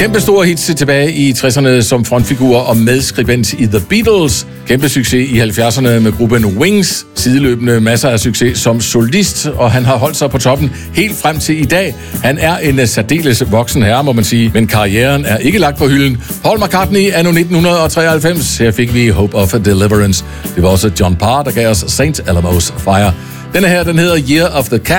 Kæmpe store hits tilbage i 60'erne som frontfigur og medskribent i The Beatles. Kæmpe succes i 70'erne med gruppen Wings. Sideløbende masser af succes som solist, og han har holdt sig på toppen helt frem til i dag. Han er en særdeles voksen herre, må man sige, men karrieren er ikke lagt på hylden. Paul McCartney anno 1993. Her fik vi Hope of a Deliverance. Det var også John Parr, der gav os St. Elmo's Fire. Denne her, den hedder Year of the Cat.